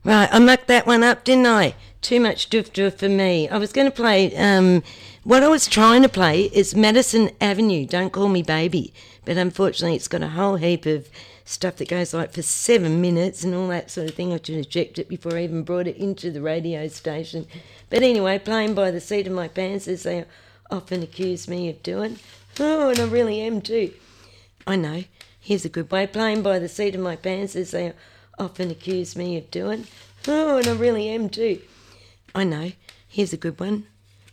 Right, I mucked that one up, didn't I? Too much doof doof for me. I was going to play, what I was trying to play is Madison Avenue, Don't Call Me Baby. But unfortunately it's got a whole heap of stuff that goes like for 7 minutes and all that sort of thing. I should have checked it before I even brought it into the radio station. But anyway, playing by the seat of my pants as they often accuse me of doing. Oh, and I really am too. I know. Here's a good way. Playing by the seat of my pants as they often accuse me of doing. Oh, and I really am too. I know. Here's a good one.